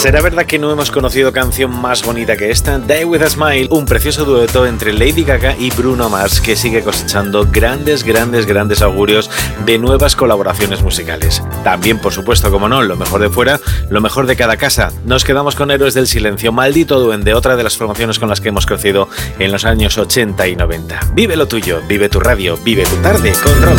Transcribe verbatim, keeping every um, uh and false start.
¿Será verdad que no hemos conocido canción más bonita que esta? Die With A Smile, un precioso dueto entre Lady Gaga y Bruno Mars que sigue cosechando grandes, grandes, grandes augurios de nuevas colaboraciones musicales. También, por supuesto, como no, lo mejor de fuera, lo mejor de cada casa. Nos quedamos con Héroes del Silencio, Maldito Duende, otra de las formaciones con las que hemos crecido en los años ochenta y noventa. Vive lo tuyo, vive tu radio, vive tu tarde con Rock.